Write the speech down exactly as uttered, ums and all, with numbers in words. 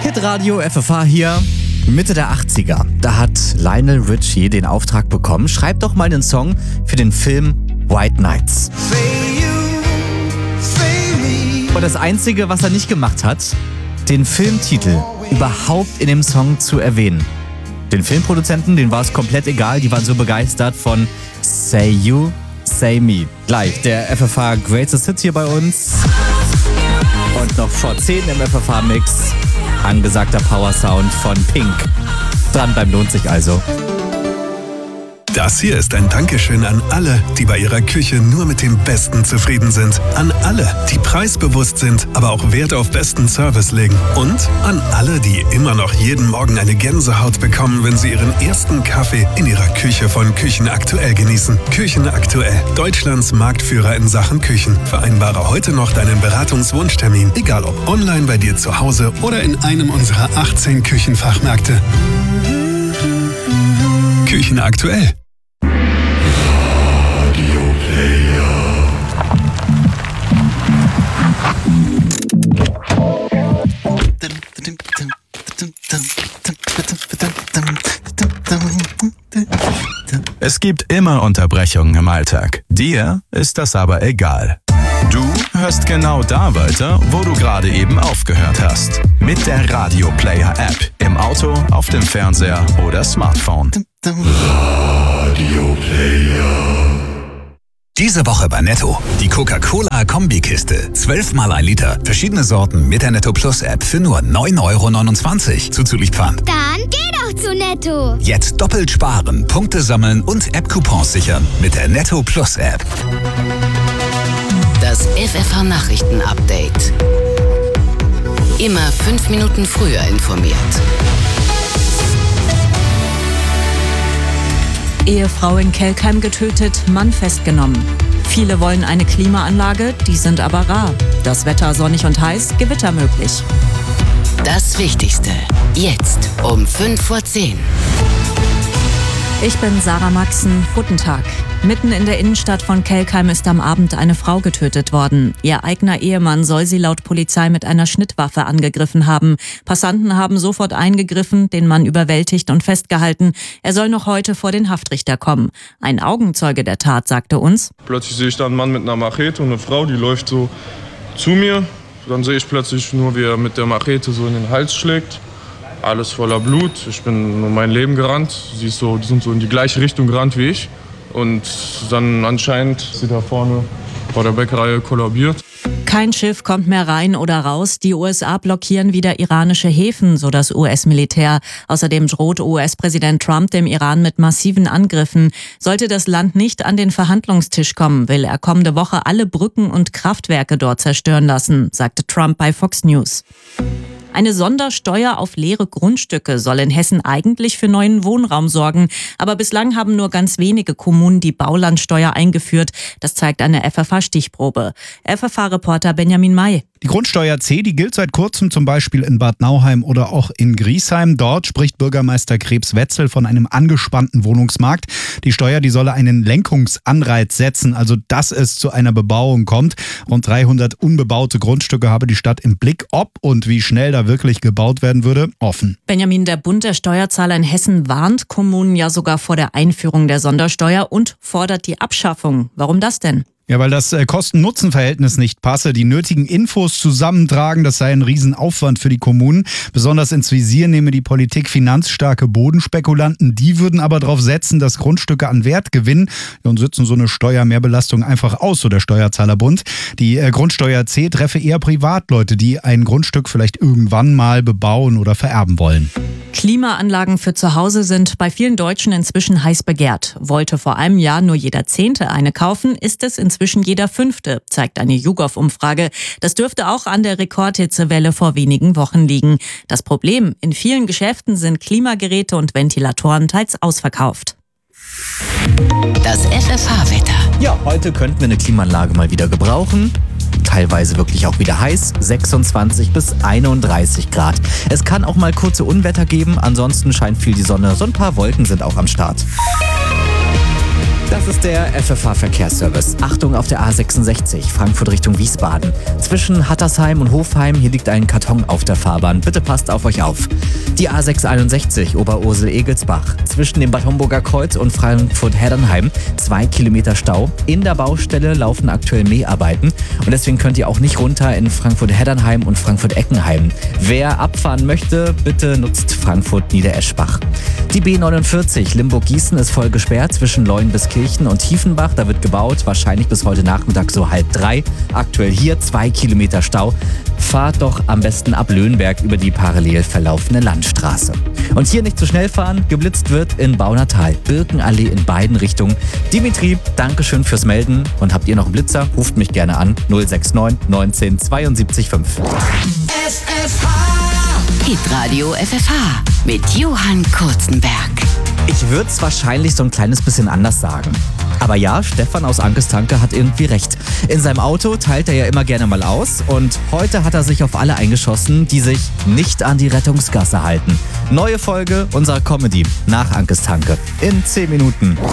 Hitradio F F H hier. Mitte der achtziger, da hat Lionel Richie den Auftrag bekommen, schreib doch mal einen Song für den Film White Nights. Und das Einzige, was er nicht gemacht hat, den Filmtitel überhaupt in dem Song zu erwähnen. Den Filmproduzenten, denen war es komplett egal, die waren so begeistert von Say You, Say Me. Gleich der F F H Greatest Hits hier bei uns. Und noch vor zehn im F F H-Mix. Angesagter Power-Sound von Pink. Dranbleiben lohnt sich also. Das hier ist ein Dankeschön an alle, die bei ihrer Küche nur mit dem Besten zufrieden sind. An alle, die preisbewusst sind, aber auch Wert auf besten Service legen. Und an alle, die immer noch jeden Morgen eine Gänsehaut bekommen, wenn sie ihren ersten Kaffee in ihrer Küche von Küchen Aktuell genießen. Küchen Aktuell, Deutschlands Marktführer in Sachen Küchen. Vereinbare heute noch deinen Beratungswunschtermin, egal ob online bei dir zu Hause oder in einem unserer achtzehn Küchenfachmärkte. Küchen Aktuell. Es gibt immer Unterbrechungen im Alltag. Dir ist das aber egal. Du hörst genau da weiter, wo du gerade eben aufgehört hast. Mit der Radio Player App. Im Auto, auf dem Fernseher oder Smartphone. Radio Player. Diese Woche bei Netto. Die Coca-Cola-Kombikiste. zwölf mal ein Liter. Verschiedene Sorten mit der Netto Plus App für nur neun Euro neunundzwanzig. Zuzüglich Pfand. Dann geh doch zu Netto. Jetzt doppelt sparen, Punkte sammeln und App-Coupons sichern mit der Netto Plus App. Das F F H-Nachrichten-Update. Immer fünf Minuten früher informiert. Ehefrau in Kelkheim getötet, Mann festgenommen. Viele wollen eine Klimaanlage, die sind aber rar. Das Wetter sonnig und heiß, Gewitter möglich. Das Wichtigste. Jetzt um fünf vor zehn. Ich bin Sarah Maxen. Guten Tag. Mitten in der Innenstadt von Kelkheim ist am Abend eine Frau getötet worden. Ihr eigener Ehemann soll sie laut Polizei mit einer Schnittwaffe angegriffen haben. Passanten haben sofort eingegriffen, den Mann überwältigt und festgehalten. Er soll noch heute vor den Haftrichter kommen. Ein Augenzeuge der Tat sagte uns: Plötzlich sehe ich da einen Mann mit einer Machete und eine Frau, die läuft so zu mir. Dann sehe ich plötzlich nur, wie er mit der Machete so in den Hals schlägt. Alles voller Blut. Ich bin um mein Leben gerannt. Sie ist so, die sind so in die gleiche Richtung gerannt wie ich. Und dann anscheinend ist sie da vorne vor der Bäckerei kollabiert. Kein Schiff kommt mehr rein oder raus. Die U S A blockieren wieder iranische Häfen, so das U S-Militär. Außerdem droht U S-Präsident Trump dem Iran mit massiven Angriffen. Sollte das Land nicht an den Verhandlungstisch kommen, will er kommende Woche alle Brücken und Kraftwerke dort zerstören lassen, sagte Trump bei Fox News. Eine Sondersteuer auf leere Grundstücke soll in Hessen eigentlich für neuen Wohnraum sorgen. Aber bislang haben nur ganz wenige Kommunen die Baulandsteuer eingeführt. Das zeigt eine F F H-Stichprobe. F F H-Reporter Benjamin May. Die Grundsteuer C, die gilt seit kurzem zum Beispiel in Bad Nauheim oder auch in Griesheim. Dort spricht Bürgermeister Krebs-Wetzel von einem angespannten Wohnungsmarkt. Die Steuer, die solle einen Lenkungsanreiz setzen, also dass es zu einer Bebauung kommt. Rund dreihundert unbebaute Grundstücke habe die Stadt im Blick. Ob und wie schnell da wirklich gebaut werden würde, offen. Benjamin, der Bund der Steuerzahler in Hessen warnt Kommunen ja sogar vor der Einführung der Sondersteuer und fordert die Abschaffung. Warum das denn? Ja, weil das Kosten-Nutzen-Verhältnis nicht passe. Die nötigen Infos zusammentragen, das sei ein Riesenaufwand für die Kommunen. Besonders ins Visier nehme die Politik finanzstarke Bodenspekulanten. Die würden aber darauf setzen, dass Grundstücke an Wert gewinnen und sitzen so eine Steuermehrbelastung einfach aus, so der Steuerzahlerbund. Die Grundsteuer C treffe eher Privatleute, die ein Grundstück vielleicht irgendwann mal bebauen oder vererben wollen. Klimaanlagen für zu Hause sind bei vielen Deutschen inzwischen heiß begehrt. Wollte vor einem Jahr nur jeder Zehnte eine kaufen, ist es inzwischen jeder Fünfte, zeigt eine YouGov-Umfrage. Das dürfte auch an der Rekordhitzewelle vor wenigen Wochen liegen. Das Problem: In vielen Geschäften sind Klimageräte und Ventilatoren teils ausverkauft. Das F F H-Wetter. Ja, heute könnten wir eine Klimaanlage mal wieder gebrauchen. Teilweise wirklich auch wieder heiß, sechsundzwanzig bis einunddreißig Grad. Es kann auch mal kurze Unwetter geben, ansonsten scheint viel die Sonne. So ein paar Wolken sind auch am Start. Das ist der F F H-Verkehrsservice. Achtung auf der A sechsundsechzig, Frankfurt Richtung Wiesbaden. Zwischen Hattersheim und Hofheim, hier liegt ein Karton auf der Fahrbahn. Bitte passt auf euch auf. Die A sechshunderteinundsechzig, Oberursel-Egelsbach. Zwischen dem Bad Homburger Kreuz und Frankfurt-Heddernheim, zwei Kilometer Stau. In der Baustelle laufen aktuell Mäharbeiten und deswegen könnt ihr auch nicht runter in Frankfurt-Heddernheim und Frankfurt-Eckenheim. Wer abfahren möchte, bitte nutzt Frankfurt-Niedereschbach. Die B neunundvierzig, Limburg-Gießen, ist voll gesperrt zwischen Leuen bis Kirchen und Tiefenbach. Da wird gebaut, wahrscheinlich bis heute Nachmittag so halb drei. Aktuell hier zwei Kilometer Stau. Fahrt doch am besten ab Löhnberg über die parallel verlaufende Landstraße. Und hier nicht zu schnell fahren, geblitzt wird in Baunatal, Birkenallee in beiden Richtungen. Dimitri, Dankeschön fürs Melden. Und habt ihr noch einen Blitzer? Ruft mich gerne an. null sechs neun neunzehn zweiundsiebzig fünf. F F H. Hitradio F F H mit Johann Kurzenberg. Ich würde es wahrscheinlich so ein kleines bisschen anders sagen. Aber ja, Stefan aus Ankestanke hat irgendwie recht. In seinem Auto teilt er ja immer gerne mal aus und heute hat er sich auf alle eingeschossen, die sich nicht an die Rettungsgasse halten. Neue Folge unserer Comedy nach Ankestanke in zehn Minuten.